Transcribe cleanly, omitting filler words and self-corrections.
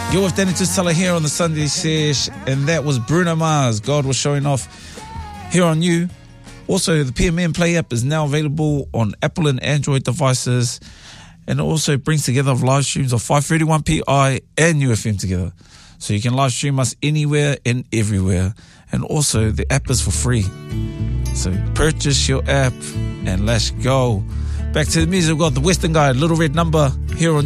You're with Danny Tusala here on the Sunday Sesh, and that was Bruno Mars. God was showing off here on you. Also, the PMN Play app is now available on Apple and Android devices, and it also brings together live streams of 531PI and UFM together. So you can live stream us anywhere and everywhere. And also, the app is for free. So purchase your app and let's go. Back to the music. We've got the Western Guy, Little Red Number, here on